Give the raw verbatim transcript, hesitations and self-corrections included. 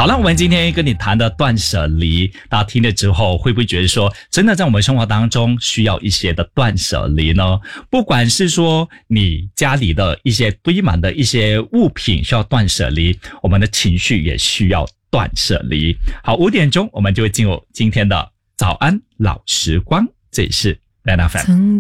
好，那我们今天跟你谈的断舍离，大家听了之后会不会觉得说，真的在我们生活当中需要一些的断舍离呢？不管是说你家里的一些堆满的一些物品需要断舍离，我们的情绪也需要断舍离。好，五点钟我们就会进入今天的早安老时光，这里是 L F M。